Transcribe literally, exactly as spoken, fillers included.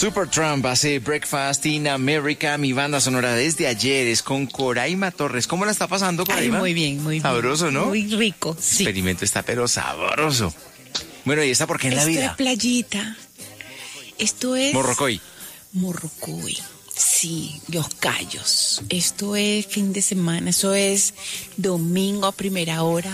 Supertramp hace Breakfast in America. Mi banda sonora desde ayer es con Coraima Torres. ¿Cómo la está pasando, Coraima? Ay, muy bien, muy bien. Sabroso, ¿no? Muy rico, sí. El experimento está pero sabroso. Bueno, ¿y esta por qué en la Esto vida? es playita. Esto es... Morrocoy. Morrocoy. Sí, Los Cayos. Esto es fin de semana. Eso es domingo a primera hora.